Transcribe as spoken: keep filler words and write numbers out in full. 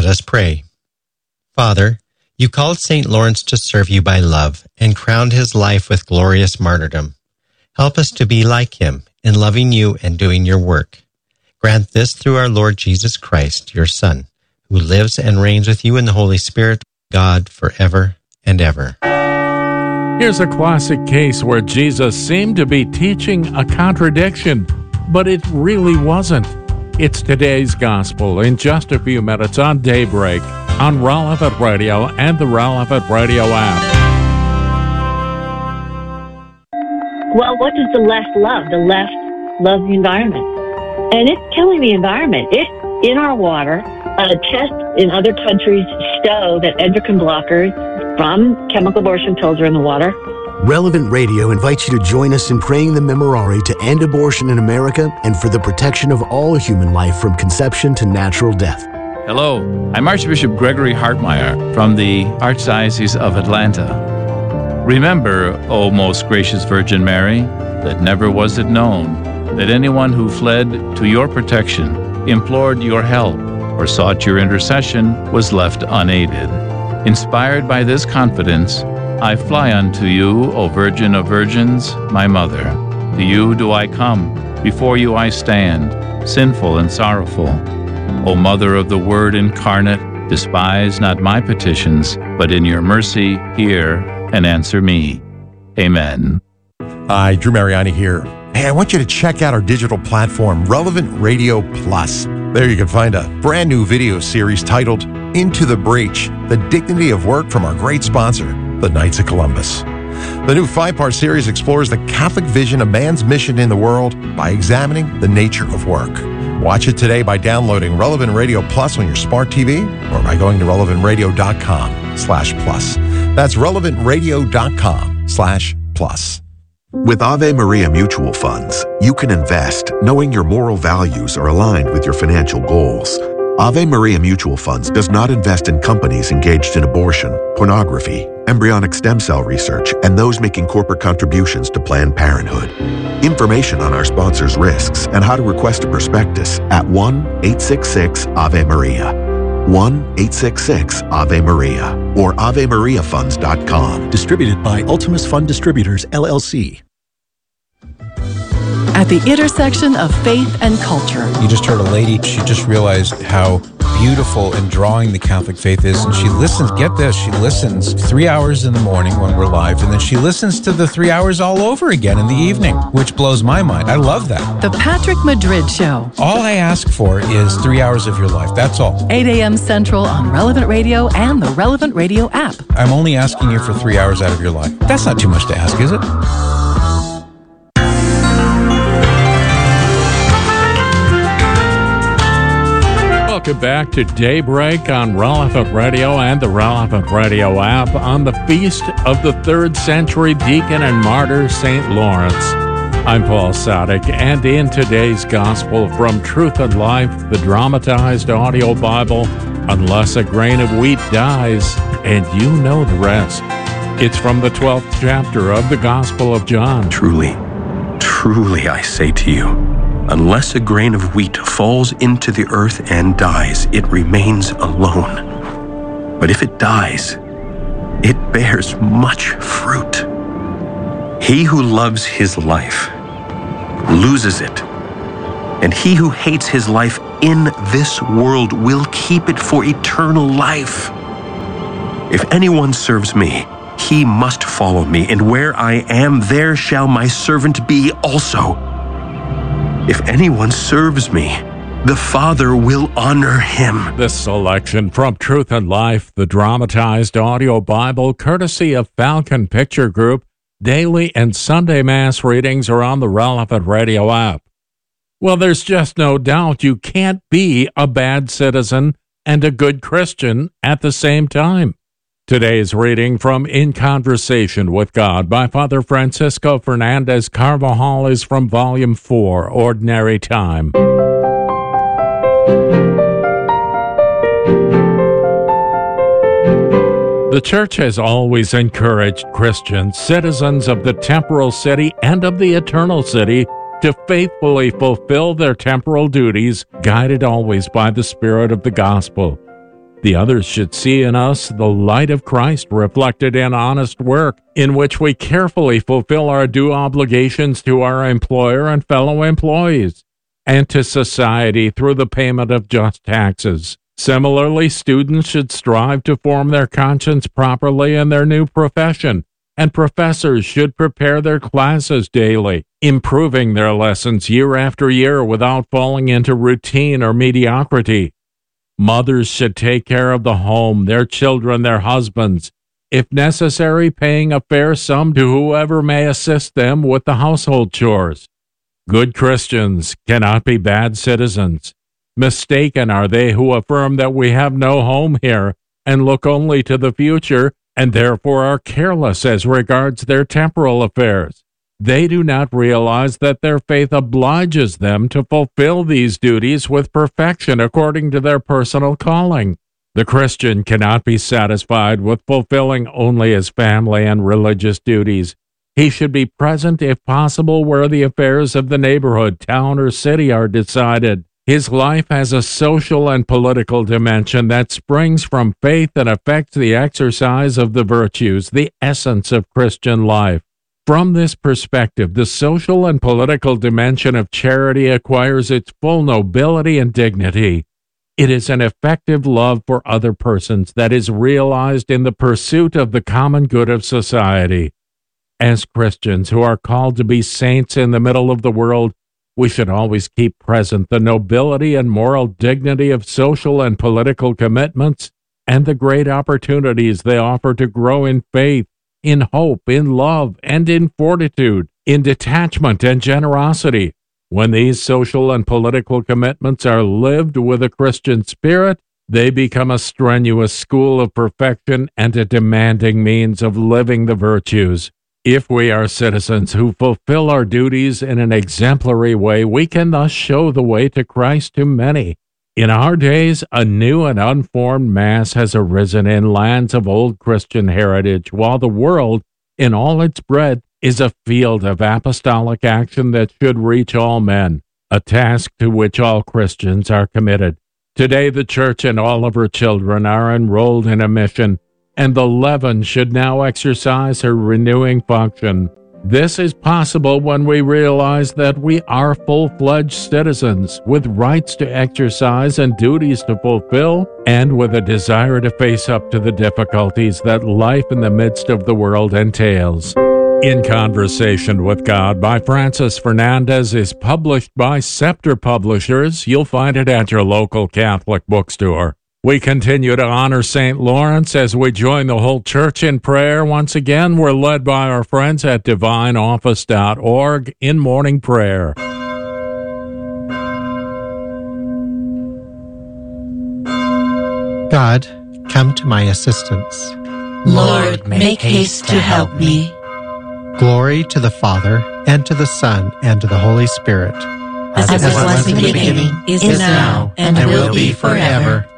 us pray. Father, you called Saint Lawrence to serve you by love and crowned his life with glorious martyrdom. Help us to be like him in loving you and doing your work. Grant this through our Lord Jesus Christ, your Son, who lives and reigns with you in the Holy Spirit, God, forever and ever. Here's a classic case where Jesus seemed to be teaching a contradiction, but it really wasn't. It's today's gospel in just a few minutes on Daybreak on Relevant Radio and the Relevant Radio app. Well, what does the left love? The left loves the environment. And it's killing the environment. It's in our water. Uh, tests in other countries show that endocrine blockers from chemical abortion pills are in the water. Relevant Radio invites you to join us in praying the Memorare to end abortion in America and for the protection of all human life from conception to natural death. Hello, I'm Archbishop Gregory Hartmeyer from the Archdiocese of Atlanta. Remember, O most gracious Virgin Mary, that never was it known that anyone who fled to your protection, implored your help, or sought your intercession was left unaided. Inspired by this confidence, I fly unto you, O Virgin of Virgins, my Mother. To you do I come, before you I stand, sinful and sorrowful. O Mother of the Word incarnate, despise not my petitions, but in your mercy hear and answer me. Amen. Hi, Drew Mariani here. Hey, I want you to check out our digital platform, Relevant Radio Plus. There you can find a brand new video series titled Into the Breach, The Dignity of Work from our great sponsor, the Knights of Columbus. The new five-part series explores the Catholic vision of man's mission in the world by examining the nature of work. Watch it today by downloading Relevant Radio Plus on your smart T V or by going to relevant radio dot com slash plus. That's relevant radio dot com slash plus. With Ave Maria Mutual Funds, you can invest knowing your moral values are aligned with your financial goals. Ave Maria Mutual Funds does not invest in companies engaged in abortion, pornography, embryonic stem cell research, and those making corporate contributions to Planned Parenthood. Information on our sponsors' risks and how to request a prospectus at one eight six six Ave Maria. one eight six six Ave Maria or ave maria funds dot com. Distributed by Ultimus Fund Distributors, L L C. At the intersection of faith and culture. You just heard a lady, she just realized how beautiful and drawing the Catholic faith is, and she listens, get this, she listens three hours in the morning when we're live, and then she listens to the three hours all over again in the evening, which blows my mind. I love that. The Patrick Madrid Show. All I ask for is three hours of your life, that's all. eight a.m. Central on Relevant Radio and the Relevant Radio app. I'm only asking you for three hours out of your life. That's not too much to ask, is it? Welcome back to Daybreak on Relevant Radio and the Relevant Radio app on the feast of the third century deacon and martyr Saint Lawrence. I'm Paul Sadek, and in today's Gospel from Truth and Life, the dramatized audio Bible, Unless a Grain of Wheat Dies, and you know the rest. It's from the twelfth chapter of the Gospel of John. Truly, truly I say to you, unless a grain of wheat falls into the earth and dies, it remains alone. But if it dies, it bears much fruit. He who loves his life loses it, and he who hates his life in this world will keep it for eternal life. If anyone serves me, he must follow me, and where I am, there shall my servant be also. If anyone serves me, the Father will honor him. This selection from Truth and Life, the dramatized audio Bible, courtesy of Falcon Picture Group. Daily and Sunday Mass readings are on the Relevant Radio app. Well, there's just no doubt you can't be a bad citizen and a good Christian at the same time. Today's reading from In Conversation with God by Father Francisco Fernandez Carvajal is from Volume four, Ordinary Time. The Church has always encouraged Christians, citizens of the temporal city and of the eternal city, to faithfully fulfill their temporal duties, guided always by the Spirit of the Gospel. The others should see in us the light of Christ reflected in honest work, in which we carefully fulfill our due obligations to our employer and fellow employees, and to society through the payment of just taxes. Similarly, students should strive to form their conscience properly in their new profession, and professors should prepare their classes daily, improving their lessons year after year without falling into routine or mediocrity. Mothers should take care of the home, their children, their husbands, if necessary, paying a fair sum to whoever may assist them with the household chores. Good Christians cannot be bad citizens. Mistaken are they who affirm that we have no home here and look only to the future, and therefore are careless as regards their temporal affairs. They do not realize that their faith obliges them to fulfill these duties with perfection according to their personal calling. The Christian cannot be satisfied with fulfilling only his family and religious duties. He should be present, if possible, where the affairs of the neighborhood, town, or city are decided. His life has a social and political dimension that springs from faith and affects the exercise of the virtues, the essence of Christian life. From this perspective, the social and political dimension of charity acquires its full nobility and dignity. It is an effective love for other persons that is realized in the pursuit of the common good of society. As Christians who are called to be saints in the middle of the world, we should always keep present the nobility and moral dignity of social and political commitments and the great opportunities they offer to grow in faith, in hope, in love, and in fortitude, in detachment and generosity. When these social and political commitments are lived with a Christian spirit, they become a strenuous school of perfection and a demanding means of living the virtues. If we are citizens who fulfill our duties in an exemplary way, we can thus show the way to Christ to many. In our days, a new and unformed mass has arisen in lands of old Christian heritage, while the world, in all its breadth, is a field of apostolic action that should reach all men, a task to which all Christians are committed. Today, the Church and all of her children are enrolled in a mission, and the leaven should now exercise her renewing function. This is possible when we realize that we are full-fledged citizens with rights to exercise and duties to fulfill, and with a desire to face up to the difficulties that life in the midst of the world entails. In Conversation with God by Francis Fernandez is published by Scepter Publishers. You'll find it at your local Catholic bookstore. We continue to honor Saint Lawrence as we join the whole church in prayer. Once again, we're led by our friends at divine office dot org in morning prayer. God, come to my assistance. Lord, make haste to help me. Glory to the Father, and to the Son, and to the Holy Spirit. As, As it was in the beginning, is now, and, and will be forever.